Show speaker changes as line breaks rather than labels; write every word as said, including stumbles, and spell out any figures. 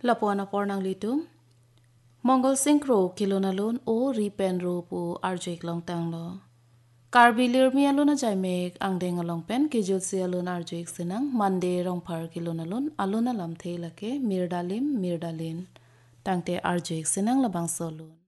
Lapuana pornang litum. Mongol Syncro kilonalun o ripen ropo arjek long tanglo. Karbilir mi aluna jaimek angdeng along pen kijut si alun arjek sinang mande rong par kilonalun aluna lam lake mirdalim mirdalin. Tangte arjek sinang labang solun.